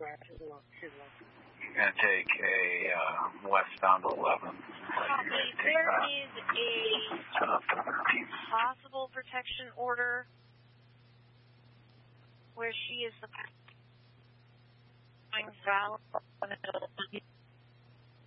You're going to take a westbound 11. There is a possible protection order where she is the valid